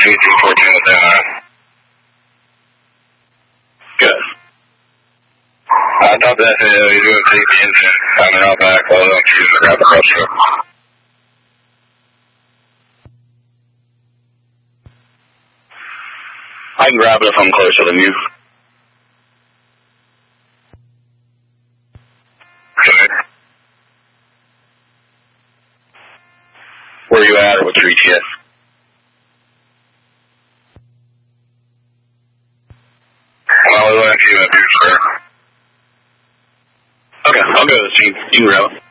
14 with that. Good. Top that hill, you're doing take the engine, coming out back, hold on to you to grab the pressure. I can grab it if I'm closer than you. Okay. Where are you at, or what's your ETA? Well, we'll let you up here, sir. Okay, I'll go to the team. You can grab it.